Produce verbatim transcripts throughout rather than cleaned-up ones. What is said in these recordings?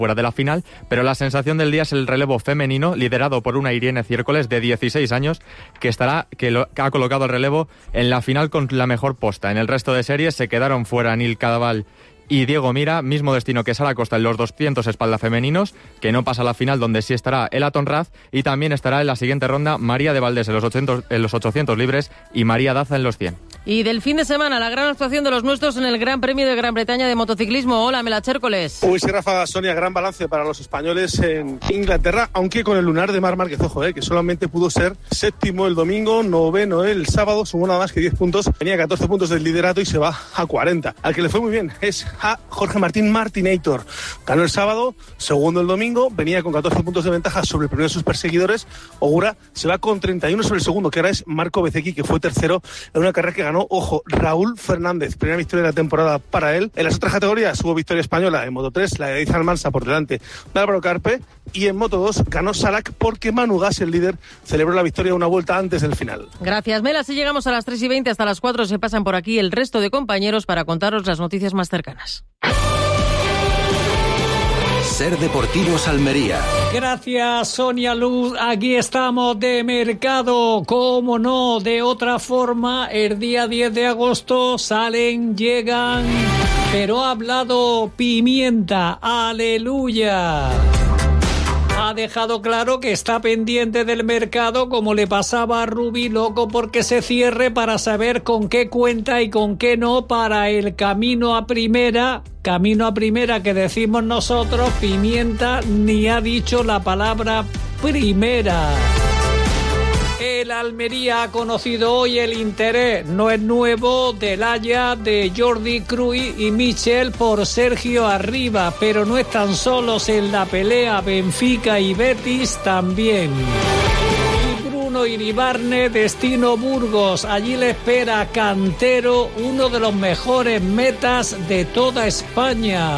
fuera de la final, pero la sensación del día es el relevo femenino, liderado por una Irene Ciércoles de dieciséis años, que estará que, lo, que ha colocado el relevo en la final con la mejor posta. En el resto de series se quedaron fuera Nil Cadaval y Diego Mira, mismo destino que Sara Costa en los doscientos espalda femeninos, que no pasa a la final, donde sí estará Ela Tonraz, y también estará en la siguiente ronda María de Valdés en los ochocientos, en los ochocientos libres y María Daza en los cien. Y del fin de semana, la gran actuación de los nuestros en el Gran Premio de Gran Bretaña de motociclismo. Hola, Mela Chércoles. Uy, sí, Rafa, Sonia, gran balance para los españoles en Inglaterra, aunque con el lunar de Marc Márquez, ojo, eh, que solamente pudo ser séptimo el domingo, noveno el sábado, sumó nada más que diez puntos, tenía catorce puntos del liderato y se va a cuarenta. Al que le fue muy bien es a Jorge Martín Martinator. Ganó el sábado, segundo el domingo, venía con catorce puntos de ventaja sobre el primero de sus perseguidores. Ogura se va con treinta y uno sobre el segundo, que ahora es Marco Bezzecchi, que fue tercero en una carrera que ganó, ojo, Raúl Fernández, primera victoria de la temporada para él. En las otras categorías hubo victoria española en Moto tres, la de Izan Mansa por delante de Álvaro Carpe, y en Moto dos ganó Salak porque Manu Gas, el líder, celebró la victoria una vuelta antes del final. Gracias, Mela. Si llegamos a las tres y veinte, hasta las cuatro se pasan por aquí el resto de compañeros para contaros las noticias más cercanas. Ser Deportivos Almería. Gracias, Sonia Luz. Aquí estamos de mercado, cómo no, de otra forma. El día diez de agosto salen, llegan, pero ha hablado Pimienta. ¡Aleluya! Ha dejado claro que está pendiente del mercado, como le pasaba a Rubí, loco porque se cierre para saber con qué cuenta y con qué no para el camino a primera. Camino a primera que decimos nosotros. Pimienta ni ha dicho la palabra primera. El Almería ha conocido hoy el interés, no es nuevo, del Haya, de Jordi Cruyff y Michel por Sergio Arribas, pero no están solos en la pelea. Benfica y Betis también. Y Bruno Iribarne, destino Burgos. Allí le espera Cantero, uno de los mejores metas de toda España.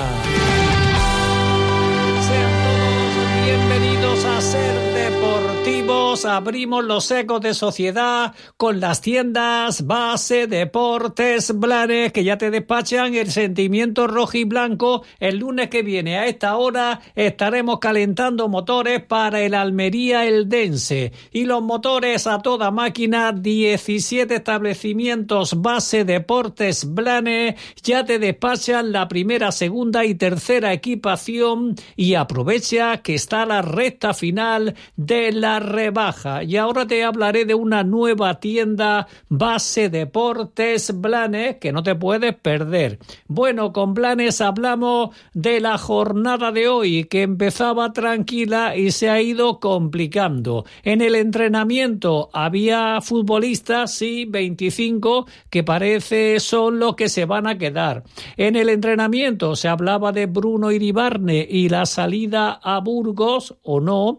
Sean todos bienvenidos a Ser Deportivos. Abrimos los ecos de sociedad con las tiendas Base Deportes Blanes, que ya te despachan el sentimiento rojo y blanco. El lunes que viene a esta hora estaremos calentando motores para el Almería Eldense, y los motores a toda máquina. Diecisiete establecimientos Base Deportes Blanes ya te despachan la primera, segunda y tercera equipación, y aprovecha que está la recta final de la rebaja. Y ahora te hablaré de una nueva tienda Base Deportes Blanes que no te puedes perder. Bueno, con Blanes hablamos de la jornada de hoy, que empezaba tranquila y se ha ido complicando. En el entrenamiento había futbolistas, sí, veinticinco, que parece son los que se van a quedar. En el entrenamiento se hablaba de Bruno Iribarne y la salida a Burgos, o no,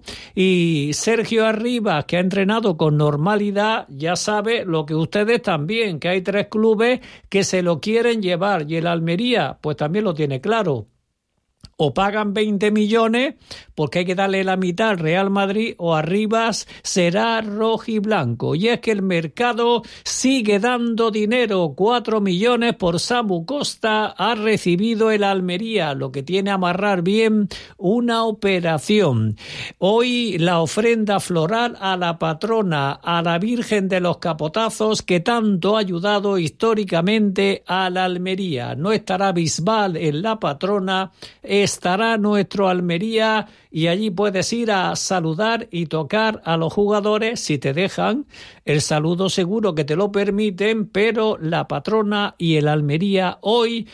y Sergio Arribas, que ha entrenado con normalidad. Ya sabe lo que ustedes también, que hay tres clubes que se lo quieren llevar, y el Almería pues también lo tiene claro. O pagan veinte millones porque hay que darle la mitad al Real Madrid, o Arribas será rojiblanco. Y es que el mercado sigue dando dinero. Cuatro millones por Samu Costa ha recibido el Almería, lo que tiene a amarrar bien una operación. Hoy la ofrenda floral a la patrona, a la Virgen de los Capotazos, que tanto ha ayudado históricamente a la Almería. No estará Bisbal en la patrona, estará nuestro Almería, y allí puedes ir a saludar y tocar a los jugadores si te dejan. El saludo seguro que te lo permiten, pero la patrona y el Almería hoy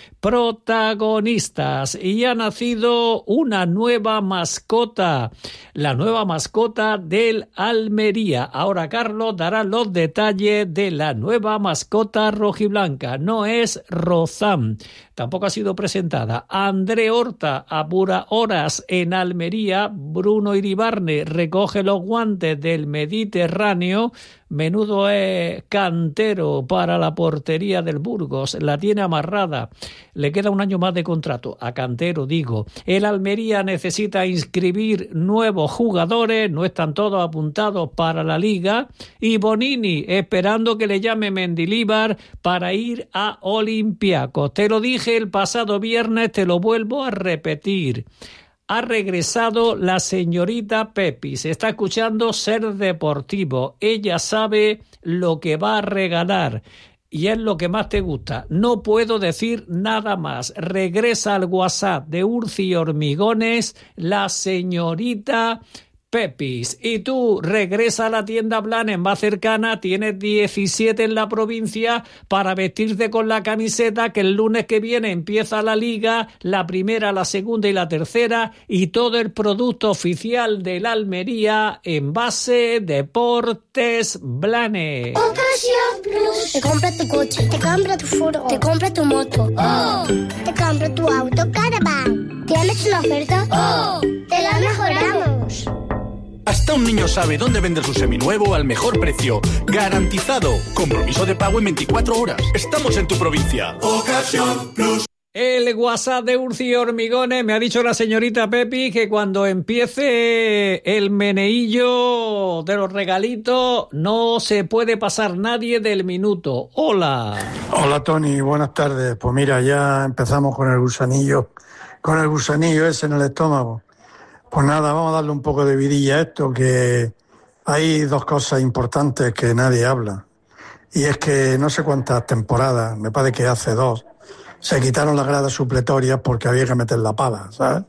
protagonistas. Y ha nacido una nueva mascota, la nueva mascota del Almería. Ahora Carlos dará los detalles de la nueva mascota rojiblanca. No es Rozán, tampoco ha sido presentada. André Horta apura horas en Almería. Bruno Iribarne recoge los guantes del Mediterráneo. Menudo es Cantero para la portería del Burgos. La tiene amarrada. Le queda un año más de contrato. A Cantero, digo. El Almería necesita inscribir nuevos jugadores. No están todos apuntados para la Liga. Y Bonini esperando que le llame Mendilíbar para ir a Olympiacos. Te lo dije el pasado viernes, te lo vuelvo a repetir. ha regresado la señorita Pepi. Se está escuchando Ser Deportivo. Ella sabe lo que va a regalar y es lo que más te gusta. No puedo decir nada más. Regresa al WhatsApp de Urci Hormigones la señorita Pepis. Y tú regresa a la tienda Blanes más cercana, tienes diecisiete en la provincia para vestirte con la camiseta que el lunes que viene empieza la liga, la primera, la segunda y la tercera, y todo el producto oficial de la Almería en Base Deportes Blanes. Ocasión Plus. Te compra tu coche, te compra tu furgo, te compra tu moto. Oh. Te compra tu auto Caravan. ¿Tienes una oferta? Oh. Te la mejoramos. Hasta un niño sabe dónde vender su seminuevo al mejor precio. Garantizado. Compromiso de pago en veinticuatro horas. Estamos en tu provincia. Ocasión Plus. El WhatsApp de Urci Hormigones, me ha dicho la señorita Pepi que cuando empiece el meneillo de los regalitos no se puede pasar nadie del minuto. Hola. Hola Tony, buenas tardes. Pues mira, ya empezamos con el gusanillo, con el gusanillo ese en el estómago. Pues nada, vamos a darle un poco de vidilla a esto, que hay dos cosas importantes que nadie habla. Y es que no sé cuántas temporadas, me parece que hace dos, se quitaron las gradas supletorias porque había que meter la pala, ¿sabes?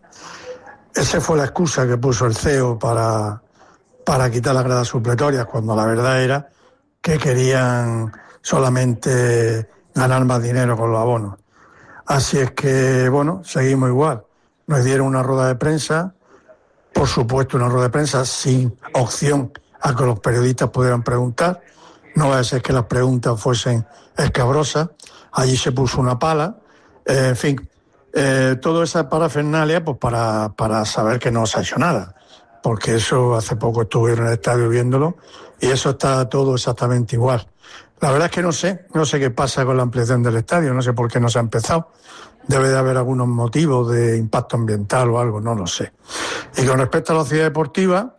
Esa fue la excusa que puso el C E O para, para quitar las gradas supletorias, cuando la verdad era que querían solamente ganar más dinero con los abonos. Así es que, bueno, seguimos igual. Nos dieron una rueda de prensa, por supuesto una rueda de prensa sin opción a que los periodistas pudieran preguntar. No va a ser que las preguntas fuesen escabrosas. Allí se puso una pala. Eh, en fin, eh, toda esa parafernalia pues para, para saber que no se ha hecho nada. Porque eso hace poco estuve en el estadio viéndolo y eso está todo exactamente igual. La verdad es que no sé, no sé qué pasa con la ampliación del estadio, no sé por qué no se ha empezado. Debe de haber algunos motivos de impacto ambiental o algo, no lo sé. Y con respecto a la ciudad deportiva,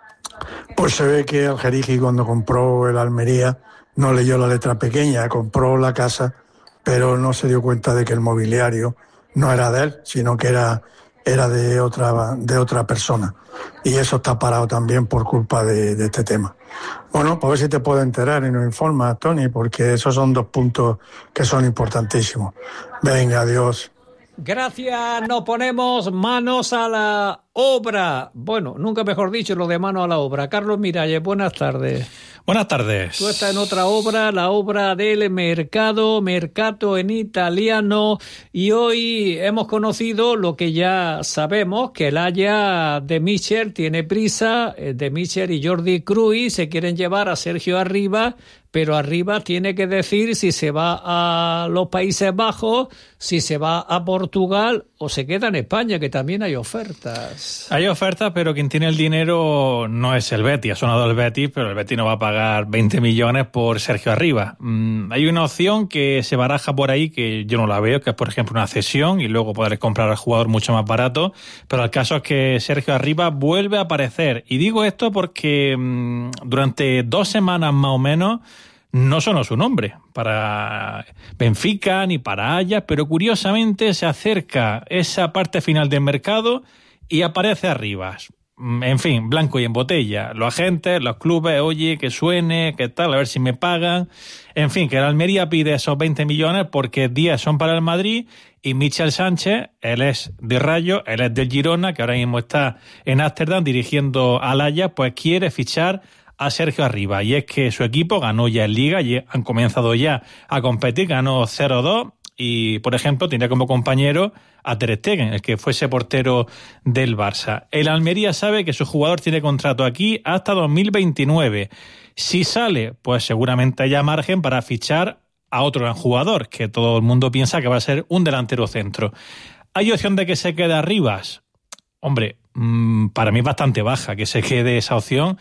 pues se ve que Algerigi cuando compró el Almería no leyó la letra pequeña, compró la casa, pero no se dio cuenta de que el mobiliario no era de él, sino que era, era de otra, de otra persona. Y eso está parado también por culpa de, de este tema. Bueno, pues a ver si te puedo enterar y nos informas, Tony, porque esos son dos puntos que son importantísimos. Venga, adiós. Gracias, nos ponemos manos a la obra. Bueno, nunca mejor dicho lo de mano a la obra. Carlos Miralles, buenas tardes. Buenas tardes. Tú estás en otra obra, la obra del mercado, mercato en italiano, y hoy hemos conocido lo que ya sabemos, que el Haya de Michel tiene prisa, de Michel y Jordi Cruyff se quieren llevar a Sergio Arribas, pero Arribas tiene que decir si se va a los Países Bajos, si se va a Portugal o se queda en España, que también hay ofertas. Hay ofertas, pero quien tiene el dinero no es el Betis. Ha sonado el Betis, pero el Betis no va a pagar veinte millones por Sergio Arribas. Mm, hay una opción que se baraja por ahí que yo no la veo, que es, por ejemplo, una cesión y luego poder comprar al jugador mucho más barato. Pero el caso es que Sergio Arribas vuelve a aparecer. Y digo esto porque mm, durante dos semanas más o menos no sonó su nombre para Benfica ni para Ajax, pero curiosamente se acerca esa parte final del mercado y aparece Arribas. En fin, blanco y en botella. Los agentes, los clubes, oye, que suene, que tal, a ver si me pagan. En fin, que la Almería pide esos veinte millones porque diez son para el Madrid y Michel Sánchez, él es de Rayo, él es del Girona, que ahora mismo está en Ámsterdam dirigiendo al Ajax, pues quiere fichar a Sergio Arribas. Y es que su equipo ganó ya en Liga y han comenzado ya a competir, ganó cero dos y, por ejemplo, tenía como compañero a Ter Stegen, el que fuese portero del Barça. El Almería sabe que su jugador tiene contrato aquí hasta dos mil veintinueve. Si sale, pues seguramente haya margen para fichar a otro gran jugador, que todo el mundo piensa que va a ser un delantero centro. ¿Hay opción de que se quede Arribas? Hombre, para mí es bastante baja que se quede esa opción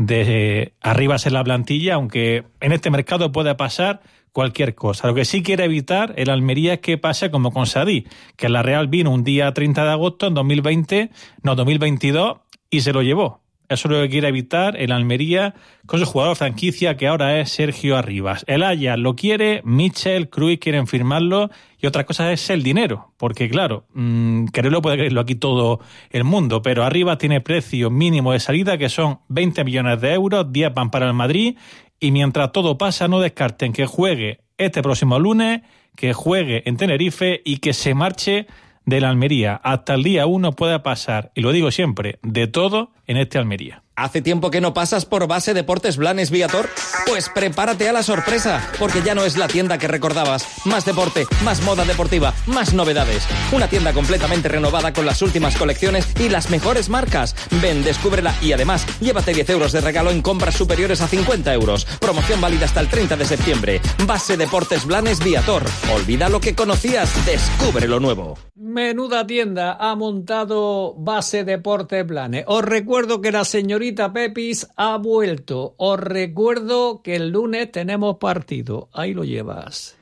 de Arribas en la plantilla, aunque en este mercado puede pasar cualquier cosa. Lo que sí quiere evitar el Almería es que pase como con Sadí, que la Real vino un día treinta de agosto en dos mil veinte, no, dos mil veintidós, y se lo llevó. Eso es lo que quiere evitar el Almería con su jugador franquicia, que ahora es Sergio Arribas. El Ajax lo quiere, Michel, Cruyff quieren firmarlo, y otra cosa es el dinero, porque claro, mmm, quererlo puede quererlo aquí todo el mundo, pero Arribas tiene precio mínimo de salida, que son veinte millones de euros, diez van para el Madrid, y mientras todo pasa, no descarten que juegue este próximo lunes, que juegue en Tenerife y que se marche de la Almería. Hasta el día uno puede pasar, y lo digo siempre, de todo en este Almería. ¿Hace tiempo que no pasas por Base Deportes Blanes Viator? Pues prepárate a la sorpresa, porque ya no es la tienda que recordabas. Más deporte, más moda deportiva, más novedades. Una tienda completamente renovada con las últimas colecciones y las mejores marcas. Ven, descúbrela y además llévate diez euros de regalo en compras superiores a cincuenta euros. Promoción válida hasta el treinta de septiembre. Base Deportes Blanes Viator. Olvida lo que conocías, descubre lo nuevo. Menuda tienda ha montado Base Deportes Blanes. Os recuerdo que la señorita Pepis ha vuelto. Os recuerdo que el lunes tenemos partido. Ahí lo llevas.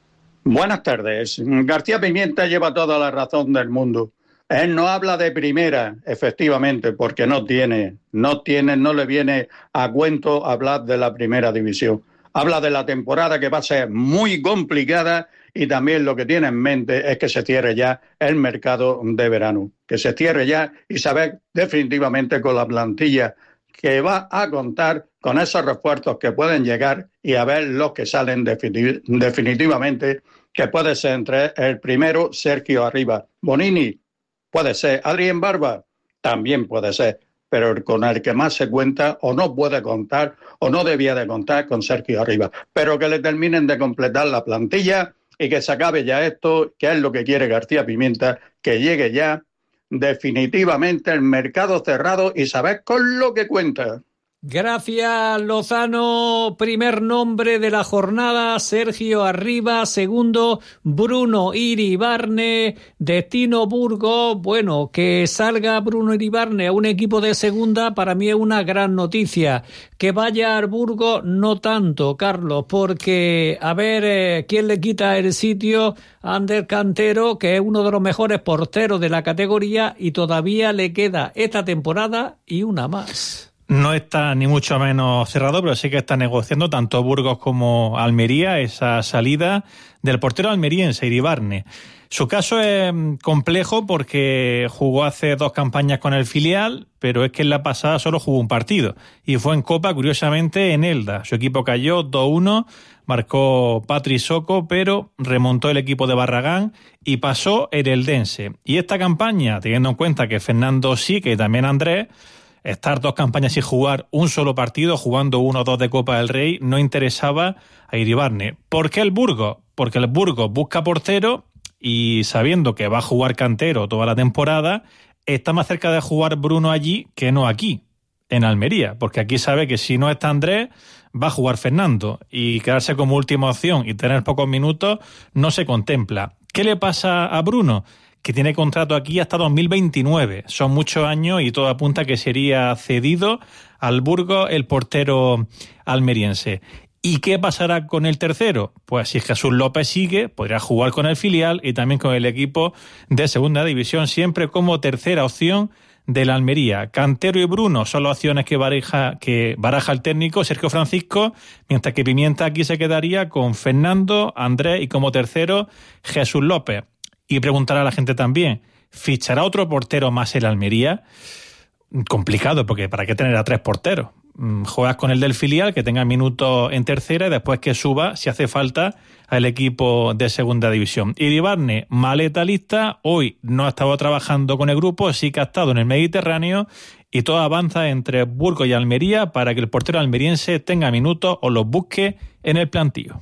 Buenas tardes. García Pimienta lleva toda la razón del mundo. Él no habla de primera, efectivamente, porque no tiene, no tiene, no le viene a cuento hablar de la primera división. Habla de la temporada, que va a ser muy complicada, y también lo que tiene en mente es que se cierre ya el mercado de verano, que se cierre ya y saber definitivamente con la plantilla que va a contar con esos refuerzos que pueden llegar, y a ver los que salen definitiv- definitivamente, que puede ser entre el primero Sergio Arribas. Bonini puede ser, Adrián Barba también puede ser, pero con el que más se cuenta o no puede contar o no debía de contar con Sergio Arribas, pero que le terminen de completar la plantilla y que se acabe ya esto, que es lo que quiere García Pimienta, que llegue ya definitivamente el mercado cerrado y saber con lo que cuenta. Gracias, Lozano. Primer nombre de la jornada, Sergio Arribas. Segundo, Bruno Iribarne. Destino Burgos. Bueno, que salga Bruno Iribarne a un equipo de segunda para mí es una gran noticia. Que vaya al Burgos, no tanto, Carlos, porque a ver eh, quién le quita el sitio a Ander Cantero, que es uno de los mejores porteros de la categoría, y todavía le queda esta temporada y una más. No está ni mucho menos cerrado, pero sí que está negociando tanto Burgos como Almería esa salida del portero almeriense, Iribarne. Su caso es complejo porque jugó hace dos campañas con el filial, pero es que en la pasada solo jugó un partido y fue en Copa, curiosamente, en Elda. Su equipo cayó dos uno, marcó Patri Soco, pero remontó el equipo de Barragán y pasó el Eldense. Y esta campaña, teniendo en cuenta que Fernando Sique y también Andrés, estar dos campañas sin jugar un solo partido, jugando uno o dos de Copa del Rey, no interesaba a Iribarne. ¿Por qué el Burgos? Porque el Burgos busca portero y, sabiendo que va a jugar Cantero toda la temporada, está más cerca de jugar Bruno allí que no aquí, en Almería, porque aquí sabe que si no está Andrés, va a jugar Fernando, y quedarse como última opción y tener pocos minutos no se contempla. ¿Qué le pasa a Bruno? Que tiene contrato aquí hasta dos mil veintinueve. Son muchos años y todo apunta que sería cedido al Burgos el portero almeriense. ¿Y qué pasará con el tercero? Pues si Jesús López sigue, podrá jugar con el filial y también con el equipo de segunda división, siempre como tercera opción de la Almería. Cantero y Bruno son las opciones que baraja, que baraja el técnico Sergio Francisco, mientras que Pimienta aquí se quedaría con Fernando, Andrés y como tercero Jesús López. Y preguntará a la gente también, ¿fichará otro portero más el Almería? Complicado, porque ¿para qué tener a tres porteros? Juegas con el del filial, que tenga minutos en tercera, y después que suba, si hace falta, al equipo de segunda división. Iribarne, maleta lista, hoy no ha estado trabajando con el grupo, sí que ha estado en el Mediterráneo, y todo avanza entre Burgos y Almería para que el portero almeriense tenga minutos o los busque en el plantillo.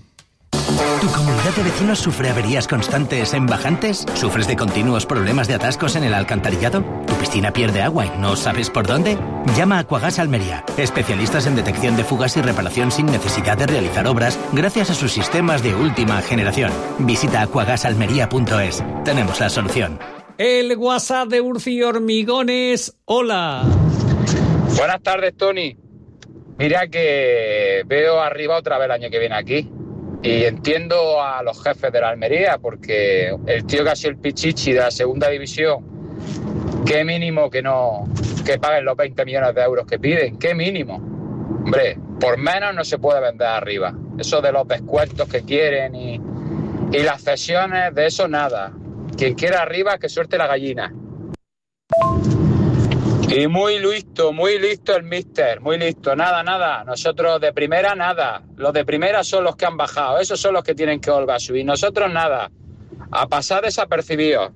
¿Tu comunidad de vecinos sufre averías constantes en bajantes? ¿Sufres de continuos problemas de atascos en el alcantarillado? ¿Tu piscina pierde agua y no sabes por dónde? Llama a Aquagas Almería, especialistas en detección de fugas y reparación sin necesidad de realizar obras gracias a sus sistemas de última generación. Visita aquagas almería punto es. Tenemos la solución. El WhatsApp de Urci Hormigones. Hola. Buenas tardes, Tony. Mira que veo arriba otra vez el año que viene aquí. Y entiendo a los jefes de la Almería, porque el tío que ha sido el pichichi de la segunda división qué mínimo que no que paguen los veinte millones de euros que piden, qué mínimo. Hombre, por menos no se puede vender arriba. Eso de los descuentos que quieren y, y las cesiones, de eso nada. Quien quiera arriba, que suelte la gallina. Y muy listo, muy listo el míster, muy listo. Nada, nada. Nosotros de primera, nada. Los de primera son los que han bajado. Esos son los que tienen que volver a subir. Nosotros, nada. A pasar desapercibidos.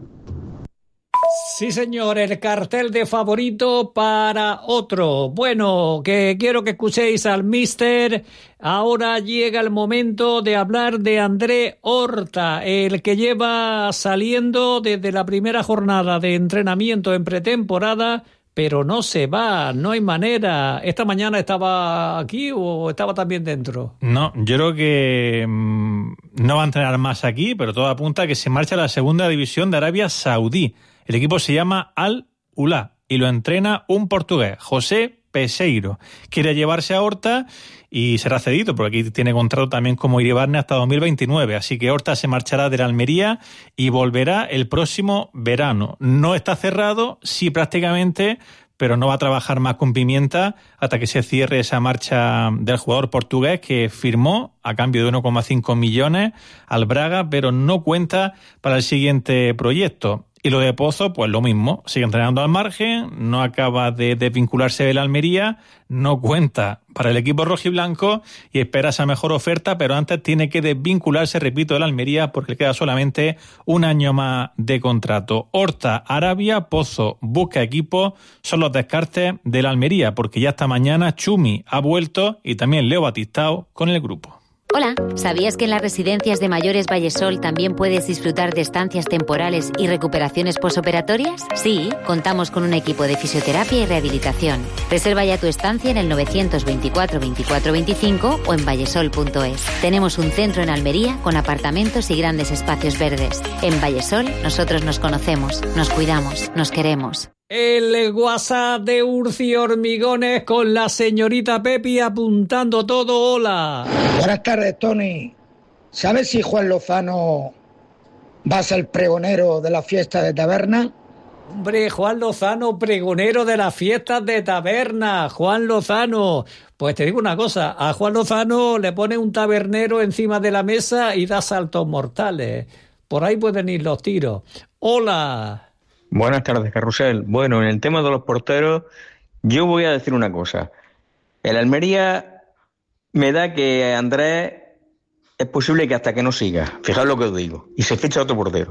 Sí, señor, el cartel de favorito para otro. Bueno, que quiero que escuchéis al míster. Ahora llega el momento de hablar de André Horta, el que lleva saliendo desde la primera jornada de entrenamiento en pretemporada, pero no se va, no hay manera. ¿Esta mañana estaba aquí o estaba también dentro? No, yo creo que mmm, no va a entrenar más aquí, pero todo apunta a que se marcha a la segunda división de Arabia Saudí. El equipo se llama Al-Ula y lo entrena un portugués, José Peseiro. Quiere llevarse a Horta y será cedido, porque aquí tiene contrato también como Iribarne hasta dos mil veintinueve. Así que Horta se marchará de la Almería y volverá el próximo verano. No está cerrado, sí prácticamente, pero no va a trabajar más con Pimienta hasta que se cierre esa marcha del jugador portugués que firmó a cambio de uno coma cinco millones al Braga, pero no cuenta para el siguiente proyecto. Y lo de Pozo, pues lo mismo, sigue entrenando al margen, no acaba de desvincularse de la Almería, no cuenta para el equipo rojiblanco y espera esa mejor oferta, pero antes tiene que desvincularse, repito, de la Almería porque le queda solamente un año más de contrato. Horta, Arabia, Pozo, busca equipo, son los descartes de la Almería, porque ya esta mañana Chumi ha vuelto y también Leo Batistao con el grupo. Hola, ¿sabías que en las residencias de mayores Vallesol también puedes disfrutar de estancias temporales y recuperaciones posoperatorias? Sí, contamos con un equipo de fisioterapia y rehabilitación. Reserva ya tu estancia en el novecientos veinticuatro veinticuatro veinticinco o en vallesol punto es. Tenemos un centro en Almería con apartamentos y grandes espacios verdes. En Vallesol nosotros nos conocemos, nos cuidamos, nos queremos. El WhatsApp de Urci Hormigones con la señorita Pepi apuntando todo. Hola. Buenas tardes, Tony. ¿Sabes si Juan Lozano va a ser pregonero de la fiesta de taberna? Hombre, Juan Lozano, pregonero de las fiestas de taberna. Juan Lozano. Pues te digo una cosa, a Juan Lozano le pone un tabernero encima de la mesa y da saltos mortales. Por ahí pueden ir los tiros. Hola. Buenas tardes, Carrusel. Bueno, en el tema de los porteros, yo voy a decir una cosa. El Almería me da que Andrés es posible que hasta que no siga, fijaos lo que os digo, y se ficha otro portero.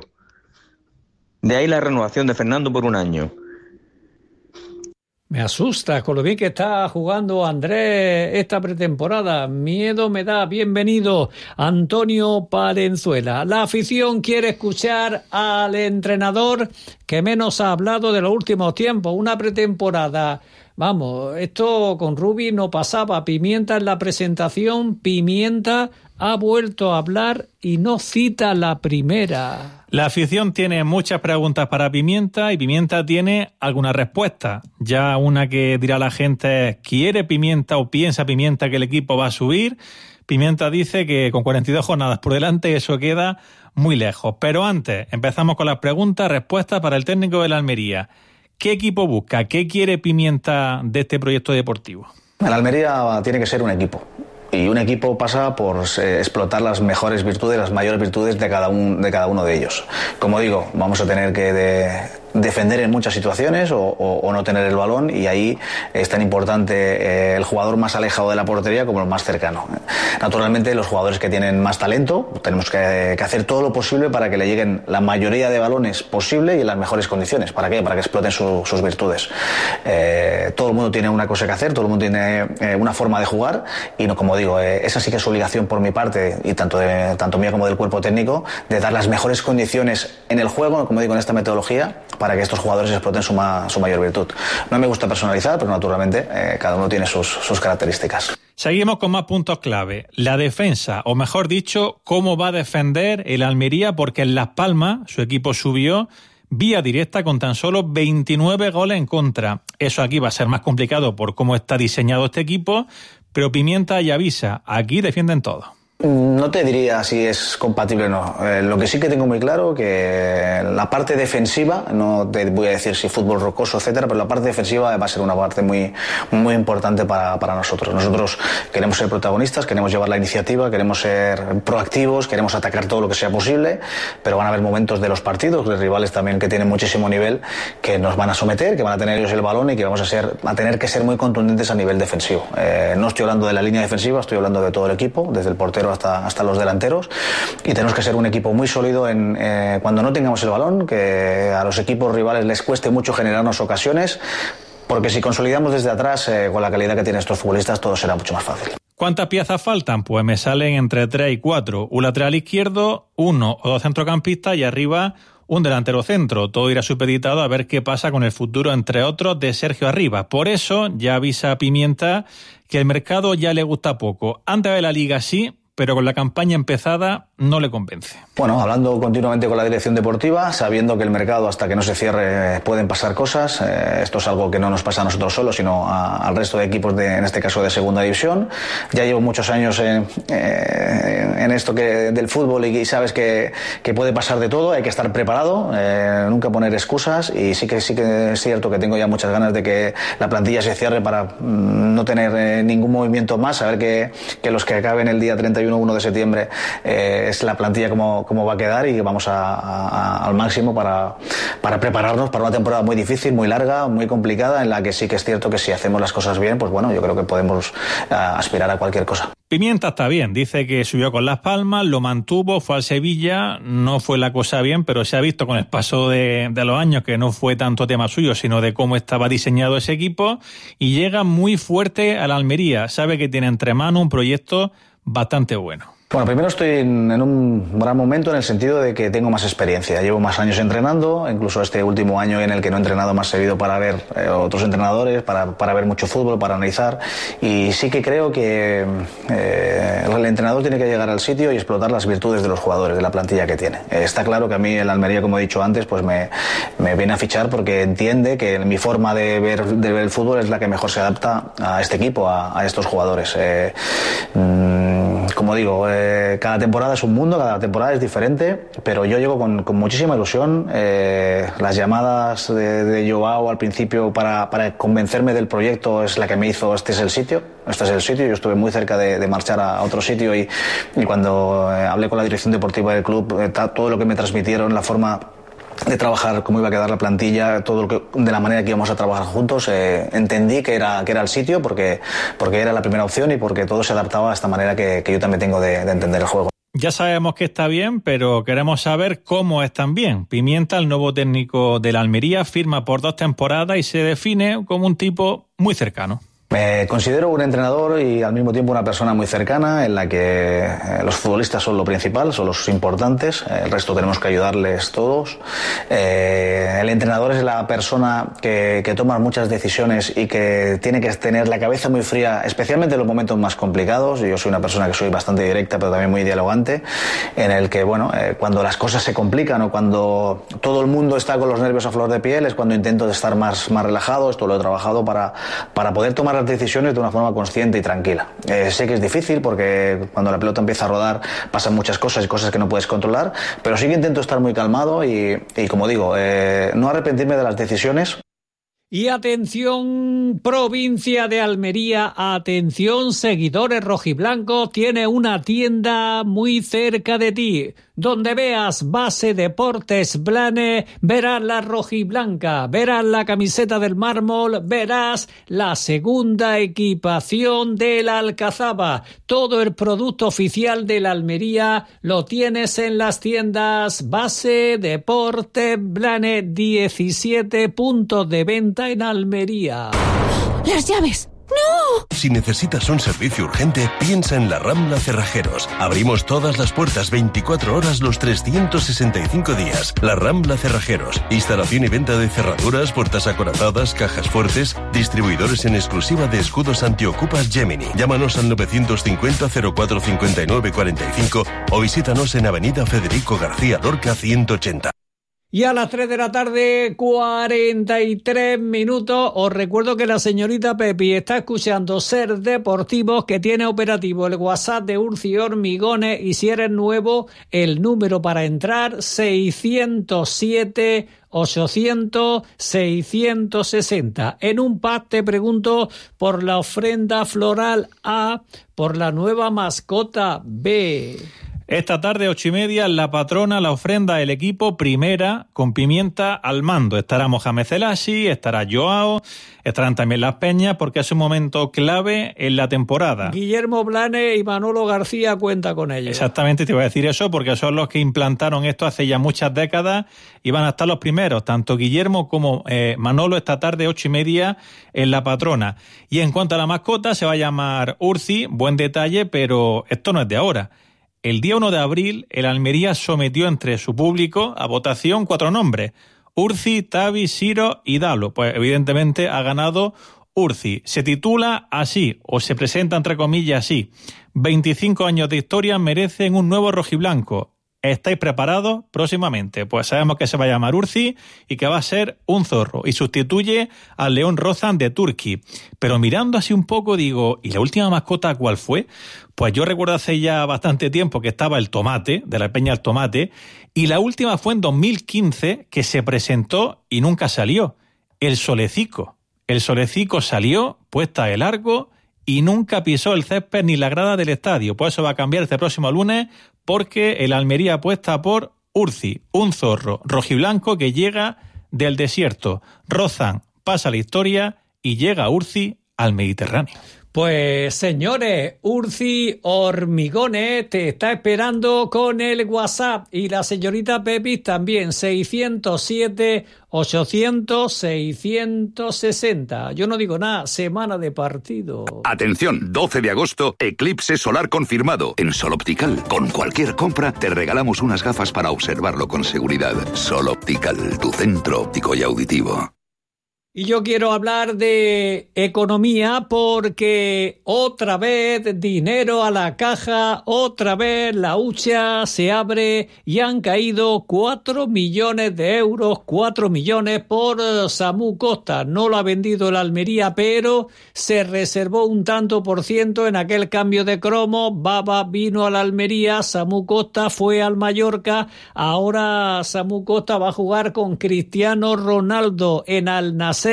De ahí la renovación de Fernando por un año. Me asusta con lo bien que está jugando Andrés esta pretemporada. Miedo me da. Bienvenido, Antonio Palenzuela. La afición quiere escuchar al entrenador que menos ha hablado de los últimos tiempos. Una pretemporada. Vamos, esto con Rubi no pasaba. Pimienta en la presentación. Pimienta ha vuelto a hablar y no cita la primera. La afición tiene muchas preguntas para Pimienta y Pimienta tiene algunas respuestas. Ya una que dirá la gente es, ¿quiere Pimienta o piensa Pimienta que el equipo va a subir? Pimienta dice que con cuarenta y dos jornadas por delante eso queda muy lejos. Pero antes, empezamos con las preguntas, respuestas para el técnico de la Almería. ¿Qué equipo busca? ¿Qué quiere Pimienta de este proyecto deportivo? El Almería tiene que ser un equipo. Y un equipo pasa por eh, explotar las mejores virtudes, las mayores virtudes de cada, un, de cada uno de ellos. Como digo, vamos a tener que de, defender en muchas situaciones o, o, o no tener el balón, y ahí es tan importante eh, el jugador más alejado de la portería como el más cercano. Naturalmente, los jugadores que tienen más talento, tenemos que, que hacer todo lo posible para que le lleguen la mayoría de balones posible y en las mejores condiciones. ¿Para qué? Para que exploten su, sus virtudes. Eh, todo el mundo tiene una cosa que hacer, todo el mundo tiene eh, una forma de jugar, y no, como digo, Eh, esa sí que es obligación por mi parte, y tanto, de, tanto mía como del cuerpo técnico, de dar las mejores condiciones en el juego, como digo, en esta metodología, para que estos jugadores exploten su, ma, su mayor virtud. No me gusta personalizar, pero naturalmente eh, cada uno tiene sus, sus características. Seguimos con más puntos clave. La defensa, o mejor dicho, cómo va a defender el Almería, porque en Las Palmas su equipo subió vía directa con tan solo veintinueve goles en contra. Eso aquí va a ser más complicado por cómo está diseñado este equipo, pero Pimienta ya avisa, aquí defienden todo. No te diría si es compatible o no. Eh, lo que sí que tengo muy claro que la parte defensiva, no te voy a decir si fútbol rocoso, etcétera, pero la parte defensiva va a ser una parte muy, muy importante para, para nosotros. Nosotros queremos ser protagonistas, queremos llevar la iniciativa, queremos ser proactivos, queremos atacar todo lo que sea posible, pero van a haber momentos de los partidos, de rivales también que tienen muchísimo nivel, que nos van a someter, que van a tener ellos el balón y que vamos a, ser, a tener que ser muy contundentes a nivel defensivo. Eh, no estoy hablando de la línea defensiva, estoy hablando de todo el equipo, desde el portero hasta, hasta los delanteros, y tenemos que ser un equipo muy sólido en, eh, cuando no tengamos el balón, que a los equipos rivales les cueste mucho generarnos ocasiones, porque si consolidamos desde atrás, eh, con la calidad que tienen estos futbolistas, todo será mucho más fácil. ¿Cuántas piezas faltan? Pues me salen entre tres y cuatro. Un lateral izquierdo, uno o dos centrocampistas y arriba un delantero centro. Todo irá supeditado a ver qué pasa con el futuro, entre otros, de Sergio Arribas. Por eso ya avisa Pimienta que el mercado ya le gusta poco. Antes de la Liga sí, pero con la campaña empezada no le convence. Bueno, hablando continuamente con la dirección deportiva, sabiendo que el mercado hasta que no se cierre pueden pasar cosas, eh, esto es algo que no nos pasa a nosotros solos, sino a, al resto de equipos, de, en este caso de segunda división. Ya llevo muchos años en, eh, en esto que, del fútbol y, y sabes que, que puede pasar de todo, hay que estar preparado, eh, nunca poner excusas, y sí que, sí que es cierto que tengo ya muchas ganas de que la plantilla se cierre para mm, no tener eh, ningún movimiento más, saber que, que los que acaben el día treinta y uno de septiembre eh, es la plantilla como, como va a quedar, y vamos a, a, al máximo para, para prepararnos para una temporada muy difícil, muy larga, muy complicada, en la que sí que es cierto que si hacemos las cosas bien, pues bueno, yo creo que podemos uh, aspirar a cualquier cosa. Pimienta está bien, dice que subió con Las Palmas, lo mantuvo, fue al Sevilla, no fue la cosa bien, pero se ha visto con el paso de, de los años que no fue tanto tema suyo, sino de cómo estaba diseñado ese equipo, y llega muy fuerte a la Almería, sabe que tiene entre manos un proyecto bastante bueno. Bueno, primero estoy en, en un gran momento en el sentido de que tengo más experiencia. Llevo más años entrenando, incluso este último año en el que no he entrenado me ha servido para ver eh, otros entrenadores, para, para ver mucho fútbol, para analizar. Y sí que creo que eh, el entrenador tiene que llegar al sitio y explotar las virtudes de los jugadores, de la plantilla que tiene. Eh, está claro que a mí el Almería, como he dicho antes, pues me, me viene a fichar porque entiende que mi forma de ver, de ver el fútbol es la que mejor se adapta a este equipo, a, a estos jugadores. Eh, mmm, como digo, eh, cada temporada es un mundo, cada temporada es diferente, pero yo llego con, con muchísima ilusión. Eh, las llamadas de, de Joao al principio para, para convencerme del proyecto es la que me hizo este es el sitio, este es el sitio. Yo estuve muy cerca de, de marchar a otro sitio y, y cuando eh, hablé con la dirección deportiva del club, eh, todo lo que me transmitieron, la forma de trabajar, cómo iba a quedar la plantilla, todo lo que, de la manera que íbamos a trabajar juntos, eh, entendí que era, que era el sitio porque, porque era la primera opción y porque todo se adaptaba a esta manera que, que yo también tengo de, de entender el juego. Ya sabemos que está bien, pero queremos saber cómo están bien. Pimienta, el nuevo técnico de la Almería, firma por dos temporadas y se define como un tipo muy cercano. Me considero un entrenador y al mismo tiempo una persona muy cercana en la que eh, los futbolistas son lo principal, son los importantes, eh, el resto tenemos que ayudarles todos. Eh, el entrenador es la persona que, que toma muchas decisiones y que tiene que tener la cabeza muy fría, especialmente en los momentos más complicados. Yo soy una persona que soy bastante directa, pero también muy dialogante, en el que, bueno, eh, cuando las cosas se complican o cuando todo el mundo está con los nervios a flor de piel es cuando intento estar más, más relajado. Esto lo he trabajado para, para poder tomar las decisiones de una forma consciente y tranquila. Eh, sé que es difícil porque cuando la pelota empieza a rodar pasan muchas cosas y cosas que no puedes controlar, pero sí que intento estar muy calmado y, y como digo, eh, no arrepentirme de las decisiones. Y atención, provincia de Almería, atención, seguidores rojiblancos, tiene una tienda muy cerca de ti. Donde veas Base Deportes Blanes, verás la rojiblanca, verás la camiseta del mármol, verás la segunda equipación de la Alcazaba. Todo el producto oficial de la Almería lo tienes en las tiendas Base Deportes Blanes, diecisiete puntos de venta en Almería. ¡Las llaves! ¡No! Si necesitas un servicio urgente, piensa en La Rambla Cerrajeros. Abrimos todas las puertas veinticuatro horas los trescientos sesenta y cinco días. La Rambla Cerrajeros. Instalación y venta de cerraduras, puertas acorazadas, cajas fuertes. Distribuidores en exclusiva de escudos antiocupas Gemini. Llámanos al novecientos cincuenta cero cuatro cincuenta y nueve cuarenta y cinco o visítanos en Avenida Federico García Lorca ciento ochenta. Y a las tres de la tarde, cuarenta y tres minutos, os recuerdo que la señorita Pepi está escuchando Ser Deportivos, que tiene operativo el WhatsApp de Urci Hormigones, y si eres nuevo, el número para entrar, seiscientos siete, ochocientos, seiscientos sesenta. En un pack te pregunto por la ofrenda floral A, por la nueva mascota B. Esta tarde, ocho y media, la patrona, la ofrenda del equipo primera, con pimienta al mando. Estará Mohamed Elashi, estará Joao, estarán también las Peñas, porque es un momento clave en la temporada. Guillermo Blanes y Manolo García cuenta con ellos. Exactamente, te iba a decir eso, porque son los que implantaron esto hace ya muchas décadas y van a estar los primeros, tanto Guillermo como eh, Manolo, esta tarde, ocho y media, en la patrona. Y en cuanto a la mascota, se va a llamar Urci, buen detalle, pero esto no es de ahora. El día uno de abril, el Almería sometió entre su público a votación cuatro nombres: Urci, Tavi, Siro y Dalo. Pues evidentemente ha ganado Urci. Se titula así, o se presenta entre comillas así: veinticinco años de historia merecen un nuevo rojiblanco. ¿Estáis preparados? Próximamente. Pues sabemos que se va a llamar Urci y que va a ser un zorro. Y sustituye al León Rozan de Turquía. Pero mirando así un poco, digo, ¿y la última mascota cuál fue? Pues yo recuerdo hace ya bastante tiempo que estaba el Tomate, de la Peña el Tomate, y la última fue en dos mil quince, que se presentó y nunca salió. El Solecico. El Solecico salió, puesta de largo, y nunca pisó el césped ni la grada del estadio. Pues eso va a cambiar este próximo lunes, porque el Almería apuesta por Urci, un zorro rojiblanco que llega del desierto. Rozan pasa la historia y llega Urci al Mediterráneo. Pues señores, Urci Hormigones te está esperando con el WhatsApp, y la señorita Pepi también, seiscientos siete, ochocientos, seiscientos sesenta. Yo no digo nada, semana de partido. Atención, doce de agosto, eclipse solar confirmado en Sol Optical. Con cualquier compra te regalamos unas gafas para observarlo con seguridad. Sol Optical, tu centro óptico y auditivo. Y yo quiero hablar de economía, porque otra vez dinero a la caja, otra vez la hucha se abre y han caído cuatro millones de euros, cuatro millones por Samu Costa. No lo ha vendido el Almería, pero se reservó un tanto por ciento en aquel cambio de cromo. Baba vino al Almería, Samu Costa fue al Mallorca, ahora Samu Costa va a jugar con Cristiano Ronaldo en Al Nassr.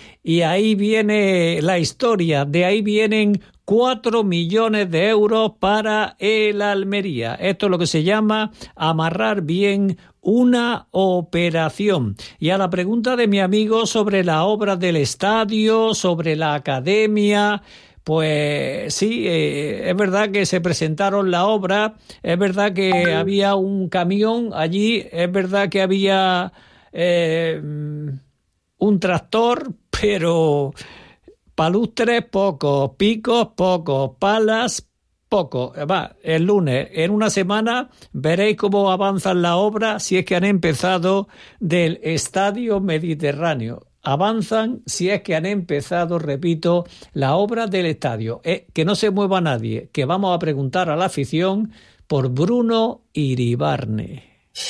Y ahí viene la historia, de ahí vienen cuatro millones de euros para el Almería. Esto es lo que se llama amarrar bien una operación. Y a la pregunta de mi amigo sobre la obra del estadio, sobre la academia, pues sí, eh, es verdad que se presentaron la obra, es verdad que había un camión allí, es verdad que había Eh, un tractor, pero palustres pocos, picos pocos, palas pocos. Va, el lunes, en una semana, veréis cómo avanzan la obra, si es que han empezado, del Estadio Mediterráneo. Avanzan si es que han empezado, repito, la obra del estadio. Eh, que no se mueva nadie, que vamos a preguntar a la afición por Bruno Iribarne.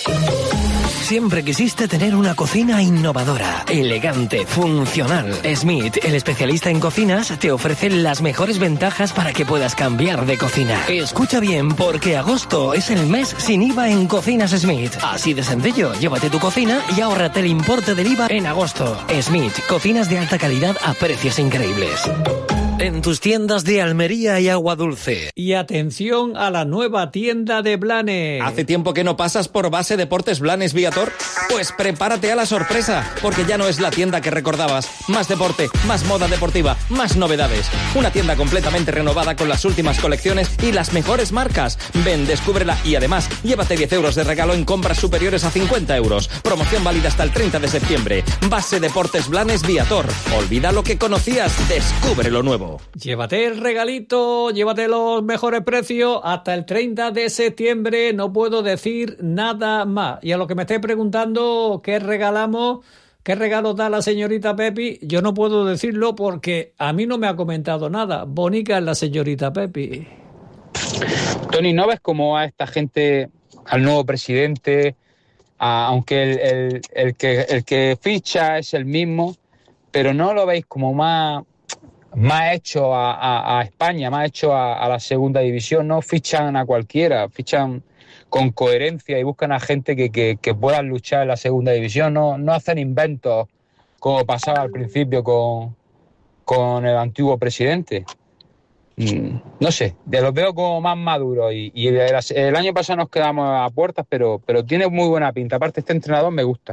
Siempre quisiste tener una cocina innovadora, elegante, funcional. Smith, el especialista en cocinas, te ofrece las mejores ventajas para que puedas cambiar de cocina. Escucha bien, porque agosto es el mes sin I V A en Cocinas Smith. Así de sencillo, llévate tu cocina y ahórrate el importe del I V A en agosto. Smith, cocinas de alta calidad a precios increíbles. En tus tiendas de Almería y Agua Dulce. Y atención a la nueva tienda de Blanes. ¿Hace tiempo que no pasas por Base Deportes Blanes Viator? Pues prepárate a la sorpresa, porque ya no es la tienda que recordabas. Más deporte, más moda deportiva, más novedades. Una tienda completamente renovada con las últimas colecciones y las mejores marcas. Ven, descúbrela y además llévate diez euros de regalo en compras superiores a cincuenta euros. Promoción válida hasta el treinta de septiembre. Base Deportes Blanes Viator. Olvida lo que conocías, descubre lo nuevo. Llévate el regalito, llévate los mejores precios hasta el treinta de septiembre, no puedo decir nada más. Y a lo que me esté preguntando qué regalamos, qué regalo da la señorita Pepi, yo no puedo decirlo porque a mí no me ha comentado nada. Bonica es la señorita Pepi. Tony, ¿no ves cómo a esta gente, al nuevo presidente, a, aunque el, el, el, que, el que ficha es el mismo, pero no lo veis como más, más hecho a, a, a España, más hecho a, a la segunda división. No fichan a cualquiera, fichan con coherencia y buscan a gente que, que, que puedan luchar en la segunda división. No, no hacen inventos como pasaba al principio con, con el antiguo presidente. No sé, los veo como más maduros y, y el, el año pasado nos quedamos a puertas, pero, pero tiene muy buena pinta. Aparte, este entrenador me gusta.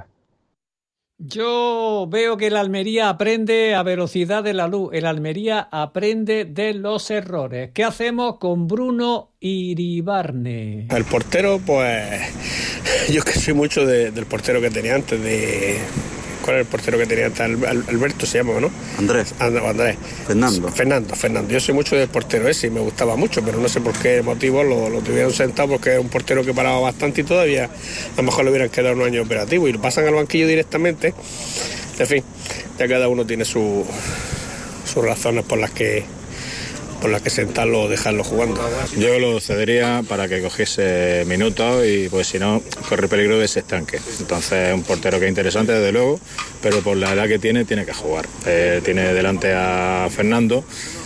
Yo veo que el Almería aprende a velocidad de la luz. El Almería aprende de los errores. ¿Qué hacemos con Bruno Iribarne? El portero, pues yo que soy mucho de, del portero que tenía antes de... ¿Cuál era el portero que tenía antes? Alberto se llama, ¿no? Andrés. And- Andrés. Fernando. Fernando, Fernando. Yo soy mucho del portero ese y me gustaba mucho, pero no sé por qué motivo lo, lo tuvieron sentado, porque es un portero que paraba bastante y todavía a lo mejor le hubieran quedado un año operativo y lo pasan al banquillo directamente. En fin, ya cada uno tiene su, sus razones por las que por las que sentarlo o dejarlo jugando. Yo lo cedería para que cogiese minutos y pues si no corre peligro de se estanque. Entonces es un portero que es interesante desde luego, pero por la edad que tiene tiene que jugar. Eh, tiene delante a Fernando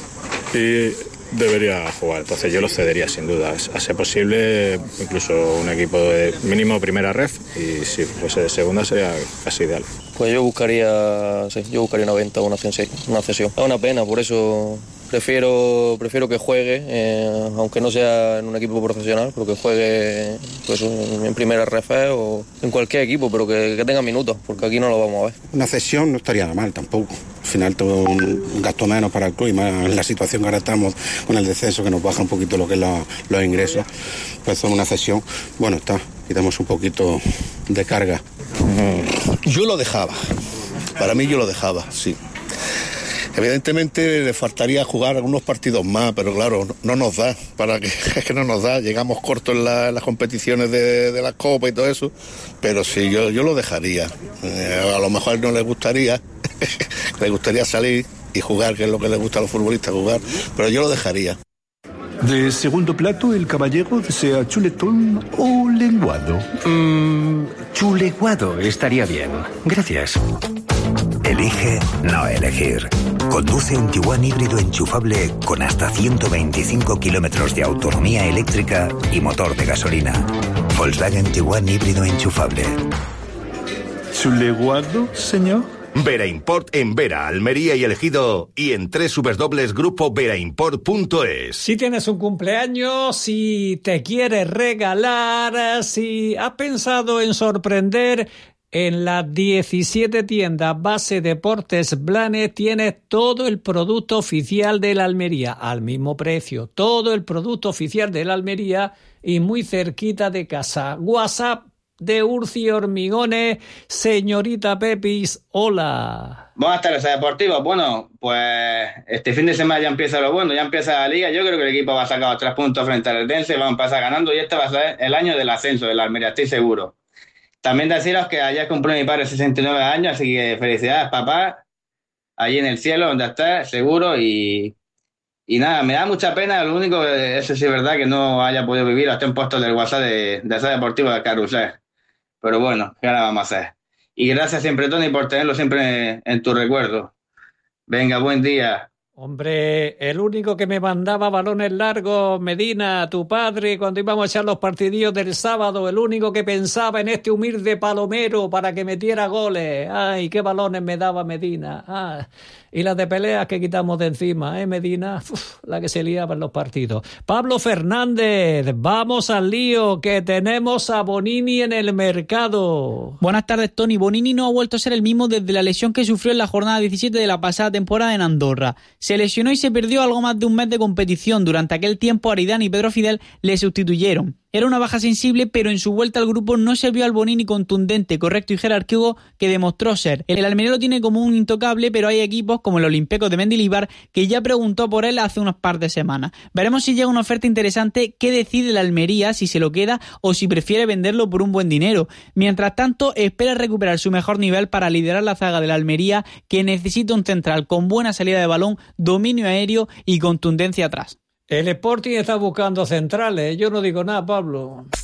y debería jugar. Entonces yo lo cedería sin duda. A ser posible incluso un equipo de mínimo primera ref y si fuese de segunda sería casi ideal. Pues yo buscaría, sí, yo buscaría una venta o una cesión. Una cesión. Es una pena, por eso prefiero prefiero que juegue, eh, aunque no sea en un equipo profesional, pero que juegue pues, en primera ref o en cualquier equipo, pero que, que tenga minutos, porque aquí no lo vamos a ver. Una cesión no estaría nada mal tampoco. Al final todo un gasto menos para el club y más en la situación que ahora estamos con el descenso, que nos baja un poquito lo que es la, los ingresos. Pues son una cesión, bueno, está, quitamos un poquito de carga. Yo lo dejaba, para mí yo lo dejaba, sí. Evidentemente le faltaría jugar algunos partidos más, pero claro, no nos da, para que, es que no nos da, llegamos cortos en, la, en las competiciones de, de las copas y todo eso, pero sí, yo, yo lo dejaría. Eh, a lo mejor no le gustaría, le gustaría salir y jugar, que es lo que les gusta a los futbolistas, jugar, pero yo lo dejaría. De segundo plato, el caballero desea chuletón o lenguado. Mmm, chuleguado estaría bien. Gracias. Elige no elegir. Conduce un Tiguan híbrido enchufable con hasta ciento veinticinco kilómetros de autonomía eléctrica y motor de gasolina. Volkswagen Tiguan híbrido enchufable. ¿Chuleguado, señor? Vera Import en Vera, Almería y El Ejido y en doble u doble u doble u punto grupo vera import punto es. Si tienes un cumpleaños, si te quieres regalar, si has pensado en sorprender, en las diecisiete tiendas Base Deportes Blanes tienes todo el producto oficial de la Almería al mismo precio. Todo el producto oficial de la Almería y muy cerquita de casa. WhatsApp de Urci Hormigones, señorita Pepis, hola. Buenas tardes, Deportivos. Bueno, pues este fin de semana ya empieza lo bueno, ya empieza la liga. Yo creo que el equipo va a sacar los tres puntos frente al Eldense, va a empezar ganando y este va a ser el año del ascenso de la Almería, estoy seguro. También deciros que ayer cumplió mi padre sesenta y nueve años, así que felicidades, papá, allí en el cielo donde estás, seguro, y, y nada, me da mucha pena, lo único que eso sí es verdad, que no haya podido vivir hasta en puestos del WhatsApp de, de Ser Deportivo de Carrusel. Pero bueno, ¿qué ahora vamos a hacer? Y gracias siempre, Tony, por tenerlo siempre en tu recuerdo. Venga, buen día. Hombre, el único que me mandaba balones largos, Medina, tu padre, cuando íbamos a echar los partidillos del sábado, el único que pensaba en este humilde palomero para que metiera goles. Ay, qué balones me daba Medina. Ah, y las de peleas que quitamos de encima, ¿eh, Medina? Uf, la que se liaba en los partidos. Pablo Fernández, vamos al lío, que tenemos a Bonini en el mercado. Buenas tardes, Tony. Bonini no ha vuelto a ser el mismo desde la lesión que sufrió en la jornada diecisiete de la pasada temporada en Andorra. Se lesionó y se perdió algo más de un mes de competición. Durante aquel tiempo, Aridane y Pedro Fidel le sustituyeron. Era una baja sensible, pero en su vuelta al grupo no se vio al Bonini contundente, correcto y jerárquico que demostró ser. El Almería lo tiene como un intocable, pero hay equipos como el Olympiacos de Mendilibar que ya preguntó por él hace unos par de semanas. Veremos si llega una oferta interesante, qué decide el Almería, si se lo queda o si prefiere venderlo por un buen dinero. Mientras tanto, espera recuperar su mejor nivel para liderar la zaga del Almería, que necesita un central con buena salida de balón, dominio aéreo y contundencia atrás. El Sporting está buscando centrales. Yo no digo nada, Pablo.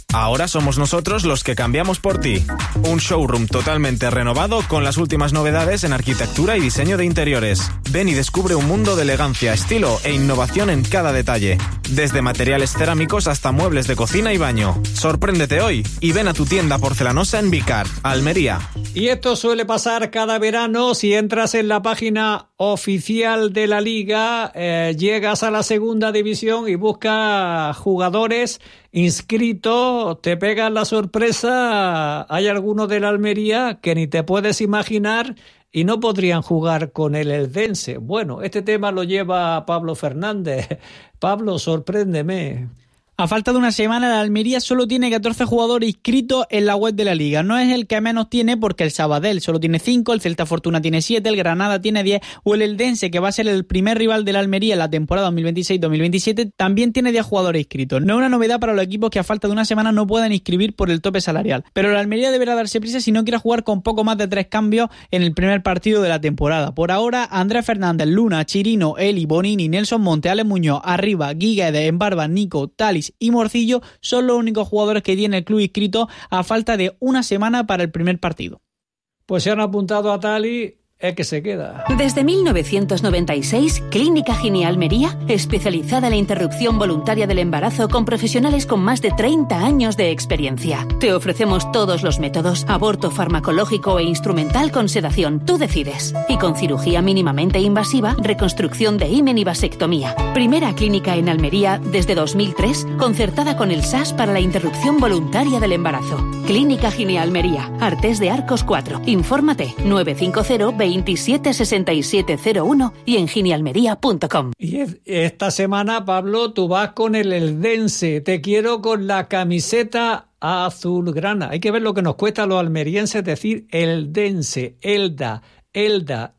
Ahora somos nosotros los que cambiamos por ti. Un showroom totalmente renovado con las últimas novedades en arquitectura y diseño de interiores. Ven y descubre un mundo de elegancia, estilo e innovación en cada detalle. Desde materiales cerámicos hasta muebles de cocina y baño. Sorpréndete hoy y ven a tu tienda porcelanosa en Vicar, Almería. Y esto suele pasar cada verano. Si entras en la página oficial de la Liga, eh, llegas a la segunda división y buscas jugadores inscritos, te pegan la sorpresa. Hay algunos de la Almería que ni te puedes imaginar y no podrían jugar con el Eldense. Bueno, este tema lo lleva Pablo Fernández. Pablo, sorpréndeme. A falta de una semana, la Almería solo tiene catorce jugadores inscritos en la web de la Liga. No es el que menos tiene porque el Sabadell solo tiene cinco, el Celta Fortuna tiene siete, el Granada tiene diez o el Eldense, que va a ser el primer rival de la Almería en la temporada dos mil veintiséis dos mil veintisiete, también tiene diez jugadores inscritos. No es una novedad para los equipos que a falta de una semana no puedan inscribir por el tope salarial. Pero la Almería deberá darse prisa si no quiere jugar con poco más de tres cambios en el primer partido de la temporada. Por ahora, Andrés Fernández, Luna, Chirino, Eli, Bonini, Nelson Monte, Alex Muñoz, Arriba, Guiguedes, Embarba, Nico, Talis y Morcillo son los únicos jugadores que tiene el club inscrito a falta de una semana para el primer partido. Pues se han apuntado a Tali, es que se queda. Desde mil novecientos noventa y seis, Clínica Gine Almería, especializada en la interrupción voluntaria del embarazo con profesionales con más de treinta años de experiencia. Te ofrecemos todos los métodos, aborto farmacológico e instrumental con sedación, tú decides. Y con cirugía mínimamente invasiva, reconstrucción de himen y vasectomía. Primera clínica en Almería desde dos mil tres, concertada con el S A S para la interrupción voluntaria del embarazo. Clínica Gine Almería, Artés de Arcos cuatro. Infórmate nueve cinco cero veintisiete sesenta y siete cero uno y en ginealmería punto com. Y esta semana, Pablo, tú vas con el Eldense. Te quiero con la camiseta azulgrana. Hay que ver lo que nos cuesta a los almerienses decir Eldense, Elda, Elda,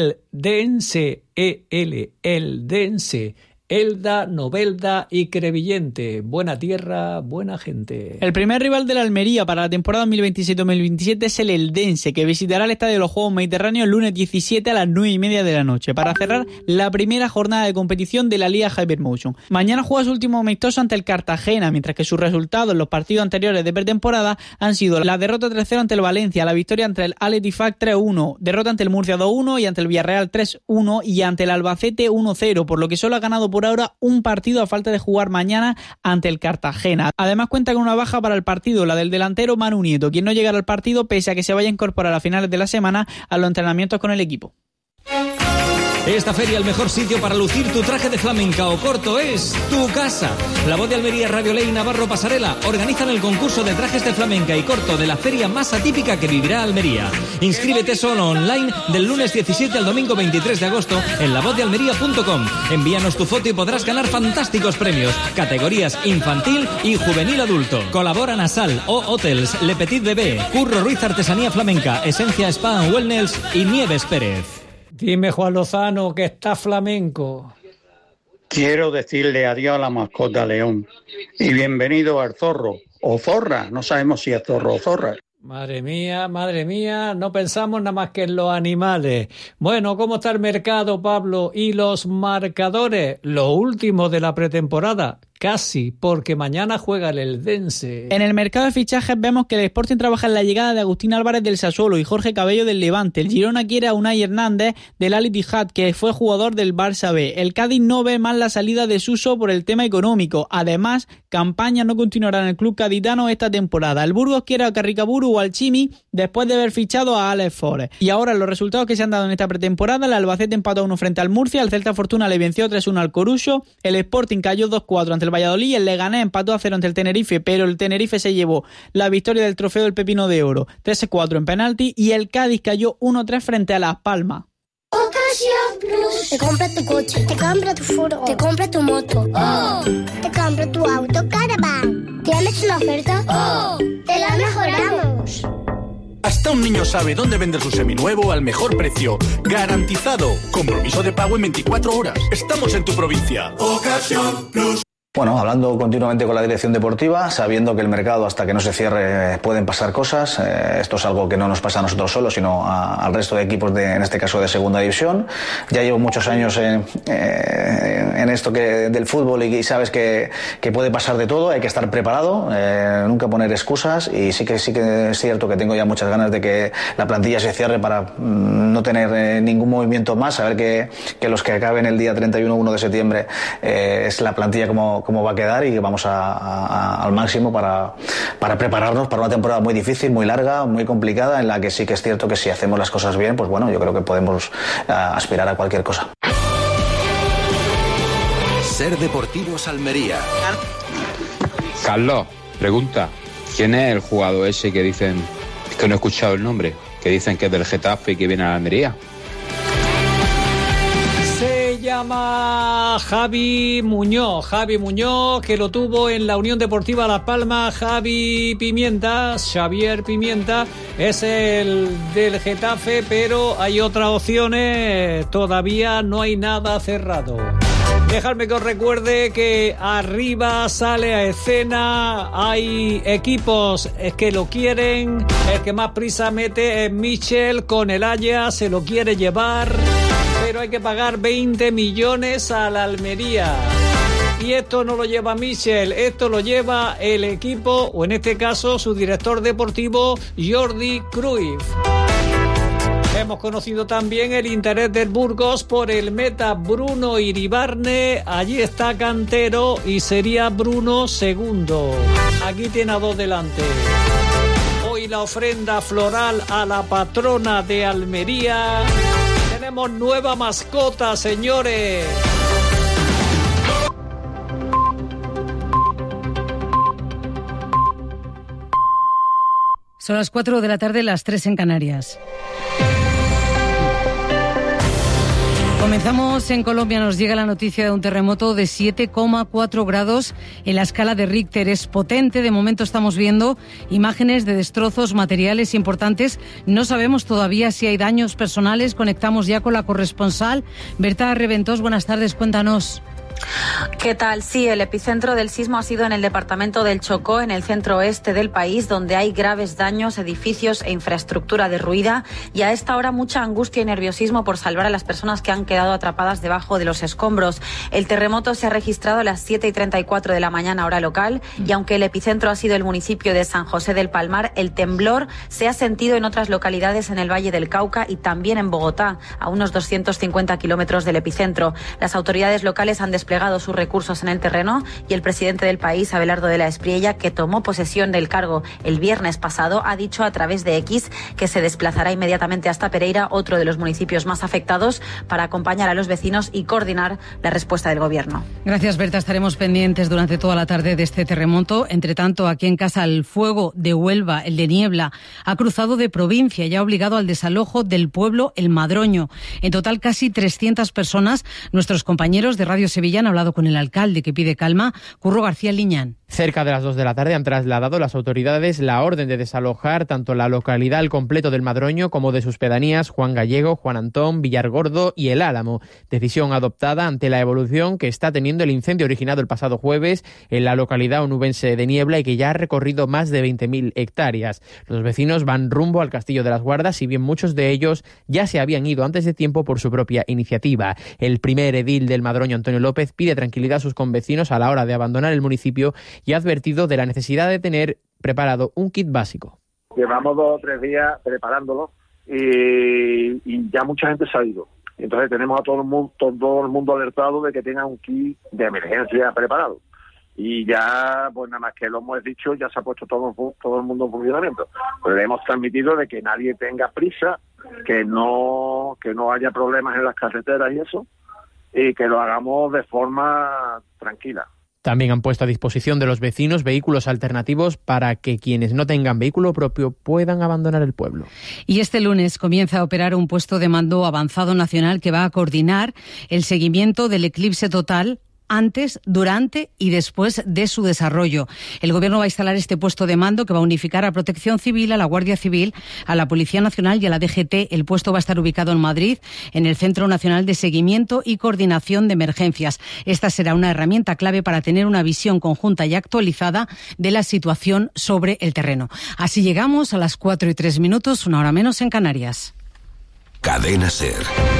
Eldense, E L, Eldense. Elda, Novelda y Crevillente. Buena tierra, buena gente. El primer rival de la Almería para la temporada dos mil veintiséis dos mil veintisiete es el Eldense, que visitará el Estadio de los Juegos Mediterráneos el lunes diecisiete a las nueve y media de la noche, para cerrar la primera jornada de competición de la Liga Hypermotion. Mañana juega su último amistoso ante el Cartagena, mientras que sus resultados en los partidos anteriores de pretemporada han sido la derrota tres cero ante el Valencia, la victoria ante el Al-Ettifaq tres uno, derrota ante el Murcia dos uno y ante el Villarreal tres uno y ante el Albacete uno cero, por lo que solo ha ganado por ahora un partido a falta de jugar mañana ante el Cartagena. Además cuenta con una baja para el partido, la del delantero Manu Nieto, quien no llegará al partido pese a que se vaya a incorporar a finales de la semana a los entrenamientos con el equipo. Esta feria, el mejor sitio para lucir tu traje de flamenca o corto es tu casa. La Voz de Almería, Radio Ley, Navarro Pasarela organizan el concurso de trajes de flamenca y corto de la feria más atípica que vivirá Almería. Inscríbete solo online del lunes diecisiete al domingo veintitrés de agosto en la voz de almería punto com. Envíanos tu foto y podrás ganar fantásticos premios. Categorías infantil y juvenil adulto. Colaboran Asal, O Hotels, Le Petit Bebé, Curro Ruiz Artesanía Flamenca, Esencia Spa and Wellness y Nieves Pérez. Dime, Juan Lozano, que está flamenco. Quiero decirle adiós a la mascota León y bienvenido al zorro o zorra, no sabemos si es zorro o zorra. Madre mía, madre mía, no pensamos nada más que en los animales. Bueno, ¿cómo está el mercado, Pablo? ¿Y los marcadores? Lo último de la pretemporada. Casi, porque mañana juega el Eldense. En el mercado de fichajes vemos que el Sporting trabaja en la llegada de Agustín Álvarez del Sassuolo y Jorge Cabello del Levante. El Girona quiere a Unai Hernández del Al-Ittihad, que fue jugador del Barça B. El Cádiz no ve más la salida de Suso por el tema económico. Además, Campaña no continuará en el club gaditano esta temporada. El Burgos quiere a Carricaburu o al Chimi después de haber fichado a Alex Forest. Y ahora los resultados que se han dado en esta pretemporada: el Albacete empató a uno frente al Murcia, el Celta Fortuna le venció tres uno al Coruso, el Sporting cayó dos cuatro ante el Valladolid, el Leganés empató a cero ante el Tenerife, pero el Tenerife se llevó la victoria del Trofeo del Pepino de Oro, tres a cuatro en penalti, y el Cádiz cayó uno tres frente a Las Palmas. Ocasión Plus. Te compra tu coche, te compra tu furgo, te compra tu moto. Oh. Te compra tu auto Caravan. ¿Tienes una oferta? Oh. Te la mejoramos. Hasta un niño sabe dónde vender su seminuevo al mejor precio. Garantizado. Compromiso de pago en veinticuatro horas. Estamos en tu provincia. Ocasión Plus. Bueno, hablando continuamente con la dirección deportiva, sabiendo que el mercado hasta que no se cierre pueden pasar cosas. Eh, esto es algo que no nos pasa a nosotros solos, sino a, al resto de equipos, de, en este caso de segunda división. Ya llevo muchos años en, eh, en esto que, del fútbol y, y sabes que, que puede pasar de todo, hay que estar preparado, eh, nunca poner excusas, y sí que, sí que es cierto que tengo ya muchas ganas de que la plantilla se cierre para mm, no tener eh, ningún movimiento más, saber que, que los que acaben el día treinta y uno de septiembre eh, es la plantilla como cómo va a quedar, y que vamos a, a, al máximo para, para prepararnos para una temporada muy difícil, muy larga, muy complicada, en la que sí que es cierto que si hacemos las cosas bien, pues bueno, yo creo que podemos uh, aspirar a cualquier cosa. Ser Deportivos Almería. Carlos, pregunta, ¿quién es el jugador ese que dicen, que no he escuchado el nombre, que dicen que es del Getafe y que viene a la Almería? Se llama Javi Muñoz, Javi Muñoz, que lo tuvo en la Unión Deportiva Las Palmas. Javi Pimienta, Xavier Pimienta, es el del Getafe, pero hay otras opciones, todavía no hay nada cerrado. Dejadme que os recuerde que arriba sale a escena, hay equipos que lo quieren, el que más prisa mete es Michel con el Haya, se lo quiere llevar, pero hay que pagar veinte millones a la Almería. Y esto no lo lleva Michel, esto lo lleva el equipo, o en este caso su director deportivo, Jordi Cruyff. Hemos conocido también el interés del Burgos por el meta Bruno Iribarne. Allí está Cantero y sería Bruno segundo. Aquí tiene a dos delante. Hoy la ofrenda floral a la patrona de Almería. Tenemos nueva mascota, señores. Son las cuatro de la tarde, las tres en Canarias. Comenzamos en Colombia. Nos llega la noticia de un terremoto de siete coma cuatro grados en la escala de Richter. Es potente. De momento estamos viendo imágenes de destrozos materiales importantes. No sabemos todavía si hay daños personales. Conectamos ya con la corresponsal Berta Reventós. Buenas tardes, cuéntanos. ¿Qué tal? Sí, el epicentro del sismo ha sido en el departamento del Chocó, en el centro oeste del país, donde hay graves daños, edificios e infraestructura derruida, y a esta hora mucha angustia y nerviosismo por salvar a las personas que han quedado atrapadas debajo de los escombros. El terremoto se ha registrado a las siete y treinta y cuatro de la mañana hora local, y aunque el epicentro ha sido el municipio de San José del Palmar, el temblor se ha sentido en otras localidades en el Valle del Cauca y también en Bogotá, a unos doscientos cincuenta kilómetros del epicentro. Las autoridades locales han desplegado sus recursos en el terreno, y el presidente del país, Abelardo de la Espriella, que tomó posesión del cargo el viernes pasado, ha dicho a través de X que se desplazará inmediatamente hasta Pereira, otro de los municipios más afectados, para acompañar a los vecinos y coordinar la respuesta del gobierno. Gracias, Berta. Estaremos pendientes durante toda la tarde de este terremoto. Entre tanto, aquí en casa, el fuego de Huelva, el de Niebla, ha cruzado de provincia y ha obligado al desalojo del pueblo El Madroño. En total, casi trescientas personas. Nuestros compañeros de Radio Sevilla han hablado con el alcalde, que pide calma. Curro García Liñán. Cerca de las dos de la tarde han trasladado las autoridades la orden de desalojar tanto la localidad al completo del Madroño como de sus pedanías Juan Gallego, Juan Antón, Villargordo y El Álamo. Decisión adoptada ante la evolución que está teniendo el incendio originado el pasado jueves en la localidad onubense de Niebla y que ya ha recorrido más de veinte mil hectáreas. Los vecinos van rumbo al Castillo de las Guardas, si bien muchos de ellos ya se habían ido antes de tiempo por su propia iniciativa. El primer edil del Madroño, Antonio López, pide tranquilidad a sus convecinos a la hora de abandonar el municipio y ha advertido de la necesidad de tener preparado un kit básico. Llevamos dos o tres días preparándolo y, y ya mucha gente se ha ido. Entonces tenemos a todo el mundo, todo el mundo alertado de que tenga un kit de emergencia preparado. Y ya, pues nada más que lo hemos dicho, ya se ha puesto todo, todo el mundo en funcionamiento. Pero le hemos transmitido de que nadie tenga prisa, que no, que no haya problemas en las carreteras y eso, y que lo hagamos de forma tranquila. También han puesto a disposición de los vecinos vehículos alternativos para que quienes no tengan vehículo propio puedan abandonar el pueblo. Y este lunes comienza a operar un puesto de mando avanzado nacional que va a coordinar el seguimiento del eclipse total antes, durante y después de su desarrollo. El Gobierno va a instalar este puesto de mando que va a unificar a Protección Civil, a la Guardia Civil, a la Policía Nacional y a la D G T. El puesto va a estar ubicado en Madrid, en el Centro Nacional de Seguimiento y Coordinación de Emergencias. Esta será una herramienta clave para tener una visión conjunta y actualizada de la situación sobre el terreno. Así llegamos a las cuatro y tres minutos, una hora menos en Canarias. Cadena SER.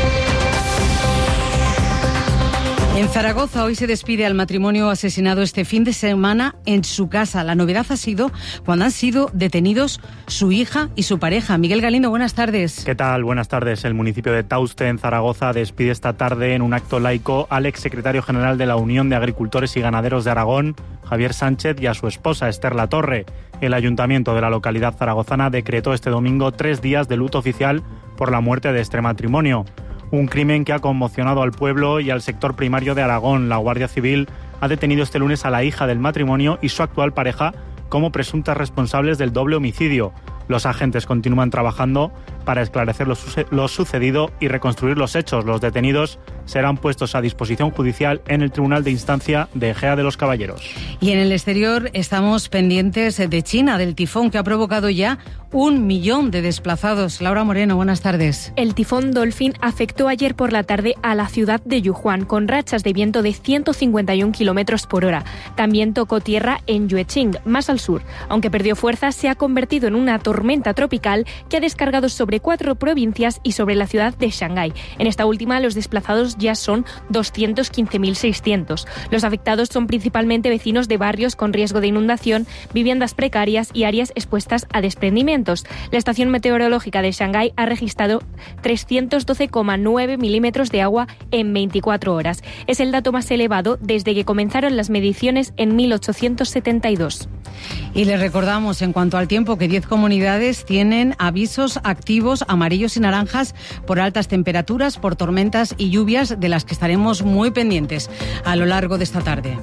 En Zaragoza hoy se despide al matrimonio asesinado este fin de semana en su casa. La novedad ha sido cuando han sido detenidos su hija y su pareja. Miguel Galindo, buenas tardes. ¿Qué tal? Buenas tardes. El municipio de Tauste, en Zaragoza, despide esta tarde en un acto laico al exsecretario general de la Unión de Agricultores y Ganaderos de Aragón, Javier Sánchez, y a su esposa, Esther Latorre. El ayuntamiento de la localidad zaragozana decretó este domingo tres días de luto oficial por la muerte de este matrimonio. Un crimen que ha conmocionado al pueblo y al sector primario de Aragón. La Guardia Civil ha detenido este lunes a la hija del matrimonio y su actual pareja como presuntas responsables del doble homicidio. Los agentes continúan trabajando para esclarecer lo, suce- lo sucedido y reconstruir los hechos. Los detenidos serán puestos a disposición judicial en el Tribunal de Instancia de Ejea de los Caballeros. Y en el exterior estamos pendientes de China, del tifón que ha provocado ya un millón de desplazados. Laura Moreno, buenas tardes. El tifón Dolphin afectó ayer por la tarde a la ciudad de Yuhuan con rachas de viento de ciento cincuenta y un kilómetros por hora. También tocó tierra en Yueching, más al sur. Aunque perdió fuerza, se ha convertido en una tormenta tropical que ha descargado sobre cuatro provincias y sobre la ciudad de Shanghái. En esta última, los desplazados ya son doscientos quince mil seiscientos. Los afectados son principalmente vecinos de barrios con riesgo de inundación, viviendas precarias y áreas expuestas a desprendimientos. La estación meteorológica de Shanghái ha registrado trescientos doce coma nueve milímetros de agua en veinticuatro horas. Es el dato más elevado desde que comenzaron las mediciones en mil ochocientos setenta y dos. Y les recordamos, en cuanto al tiempo, que diez comunidades tienen avisos activos amarillos y naranjas por altas temperaturas, por tormentas y lluvias, de las que estaremos muy pendientes a lo largo de esta tarde.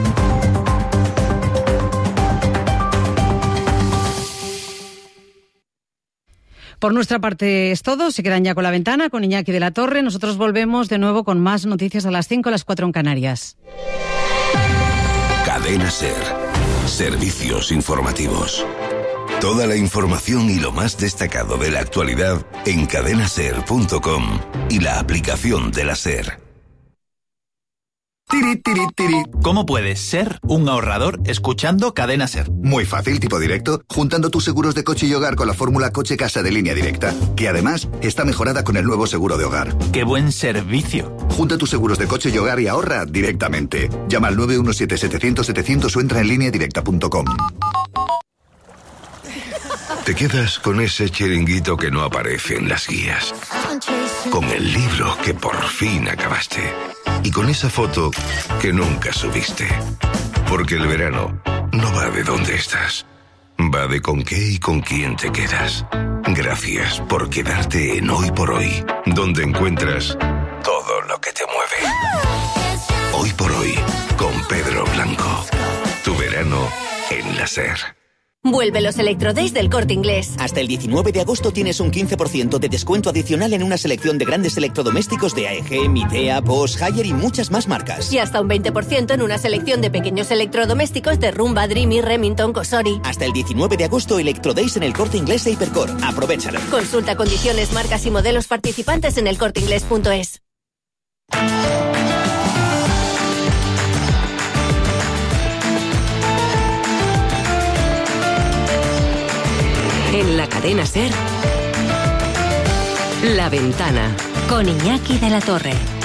Por nuestra parte es todo. Se quedan ya con La Ventana, con Iñaki de la Torre. Nosotros volvemos de nuevo con más noticias a las cinco, a las cuatro en Canarias. Cadena SER. Servicios informativos. Toda la información y lo más destacado de la actualidad en cadena ser punto com y la aplicación de la SER. Tiri, tiri, tiri. ¿Cómo puedes ser un ahorrador escuchando Cadena SER? Muy fácil, tipo directo, juntando tus seguros de coche y hogar con la fórmula Coche-Casa de Línea Directa, que además está mejorada con el nuevo seguro de hogar. ¡Qué buen servicio! Junta tus seguros de coche y hogar y ahorra directamente. Llama al nueve uno siete, setecientos, setecientos o entra en línea directa punto com. Te quedas con ese chiringuito que no aparece en las guías, con el libro que por fin acabaste y con esa foto que nunca subiste. Porque el verano no va de dónde estás, va de con qué y con quién te quedas. Gracias por quedarte en Hoy por Hoy, donde encuentras todo lo que te mueve. Hoy por Hoy, con Pedro Blanco. Tu verano en la SER. Vuelve los Electrodays del Corte Inglés. Hasta el diecinueve de agosto tienes un quince por ciento de descuento adicional en una selección de grandes electrodomésticos de A E G, Midea, Bosch, Haier y muchas más marcas. Y hasta un veinte por ciento en una selección de pequeños electrodomésticos de Rumba, Dreamy, Remington, Cosori. Hasta el diecinueve de agosto, Electrodays en el Corte Inglés e Hipercor. Aprovéchalo. Consulta condiciones, marcas y modelos participantes en el corte inglés punto es. En la cadena SER, La Ventana, con Iñaki de la Torre.